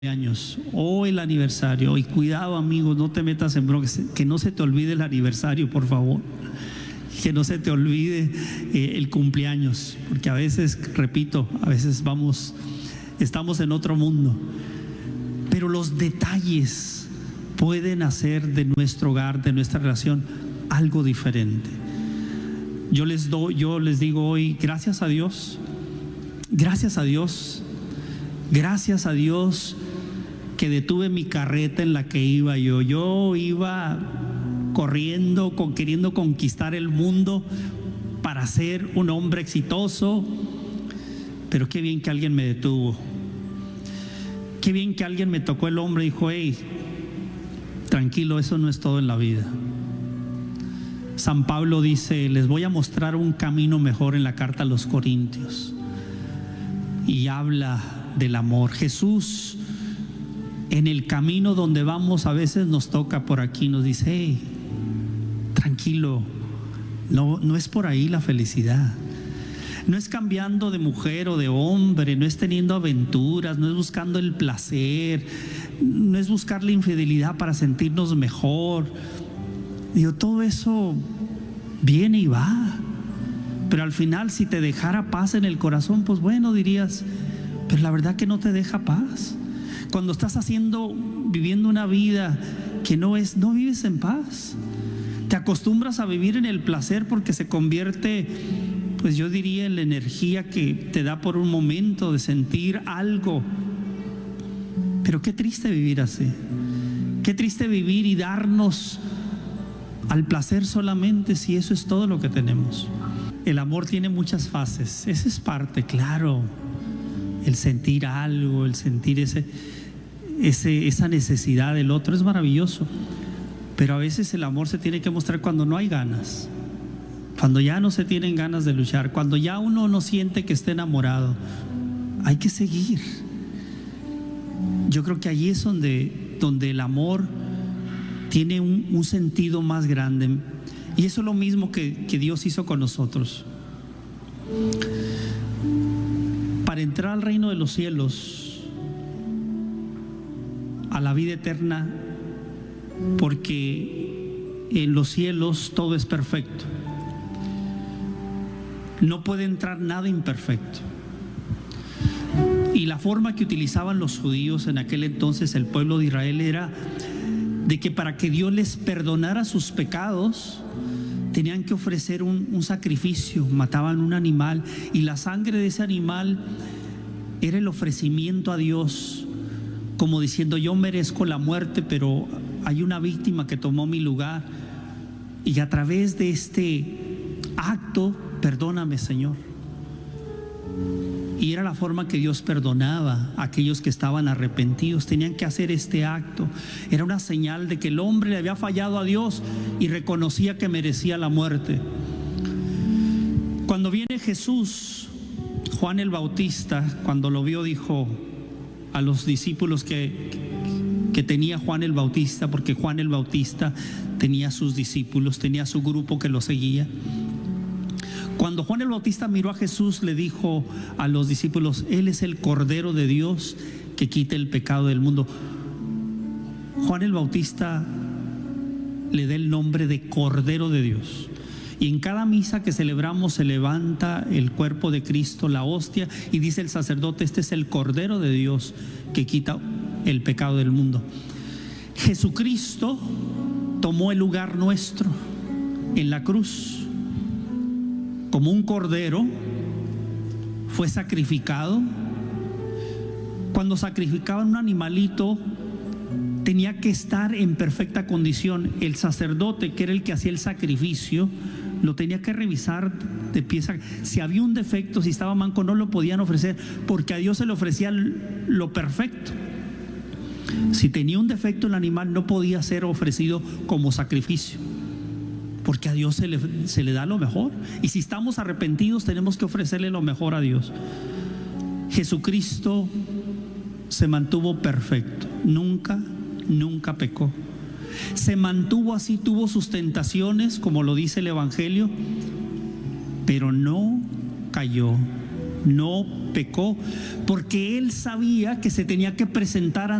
años o el aniversario. Y cuidado, amigos, no te metas en broncas, que no se te olvide el aniversario, por favor, que no se te olvide el cumpleaños, porque a veces, repito, a veces estamos en otro mundo, pero los detalles pueden hacer de nuestro hogar, de nuestra relación, algo diferente. Yo les digo hoy, gracias a Dios, gracias a Dios, gracias a Dios que detuve mi carreta en la que iba yo. Yo iba corriendo, queriendo conquistar el mundo para ser un hombre exitoso, pero qué bien que alguien me detuvo. Qué bien que alguien me tocó el hombro y dijo: hey, tranquilo, eso no es todo en la vida. San Pablo dice: les voy a mostrar un camino mejor, en la carta a los Corintios, y habla del amor. Jesús, en el camino donde vamos, a veces nos toca por aquí, nos dice: hey, tranquilo, no es por ahí la felicidad. No es cambiando de mujer o de hombre, no es teniendo aventuras, no es buscando el placer, no es buscar la infidelidad para sentirnos mejor. Digo, todo eso viene y va, pero al final, si te dejara paz en el corazón, pues bueno, dirías, pero la verdad que no te deja paz. Cuando estás viviendo una vida que no vives en paz. Te acostumbras a vivir en el placer porque se convierte, pues yo diría, en la energía que te da por un momento de sentir algo. Pero qué triste vivir así. Qué triste vivir y darnos al placer solamente si eso es todo lo que tenemos. El amor tiene muchas fases. Esa es parte, claro. El sentir algo, el sentir esa necesidad del otro es maravilloso. Pero a veces el amor se tiene que mostrar cuando no hay ganas, cuando ya no se tienen ganas de luchar, cuando ya uno no siente que esté enamorado. Hay que seguir. Yo creo que allí es donde el amor tiene un sentido más grande. Y eso es lo mismo que Dios hizo con nosotros. Para entrar al reino de los cielos, a la vida eterna, porque en los cielos todo es perfecto, no puede entrar nada imperfecto. Y la forma que utilizaban los judíos en aquel entonces, el pueblo de Israel, era de que para que Dios les perdonara sus pecados, tenían que ofrecer un sacrificio. Mataban un animal y la sangre de ese animal era el ofrecimiento a Dios, como diciendo: yo merezco la muerte, pero hay una víctima que tomó mi lugar, y a través de este acto, perdóname, Señor. Y era la forma que Dios perdonaba a aquellos que estaban arrepentidos. Tenían que hacer este acto. Era una señal de que el hombre le había fallado a Dios y reconocía que merecía la muerte. Cuando viene Jesús, Juan el Bautista, cuando lo vio, dijo a los discípulos que tenía Juan el Bautista, porque Juan el Bautista tenía sus discípulos, tenía su grupo que lo seguía. Cuando Juan el Bautista miró a Jesús, le dijo a los discípulos: Él es el Cordero de Dios que quita el pecado del mundo. Juan el Bautista le da el nombre de Cordero de Dios. Y en cada misa que celebramos se levanta el cuerpo de Cristo, la hostia, y dice el sacerdote: este es el Cordero de Dios que quita el pecado del mundo. Jesucristo tomó el lugar nuestro en la cruz. Como un cordero fue sacrificado. Cuando sacrificaban un animalito, tenía que estar en perfecta condición. El sacerdote, que era el que hacía el sacrificio, lo tenía que revisar de pieza. Si había un defecto, si estaba manco, no lo podían ofrecer, porque a Dios se le ofrecía lo perfecto. Si tenía un defecto el animal, no podía ser ofrecido como sacrificio, porque a Dios se le da lo mejor. Y si estamos arrepentidos, tenemos que ofrecerle lo mejor a Dios. Jesucristo se mantuvo perfecto, nunca pecó. Se mantuvo así, tuvo sus tentaciones, como lo dice el Evangelio, pero no cayó, no pecó, porque él sabía que se tenía que presentar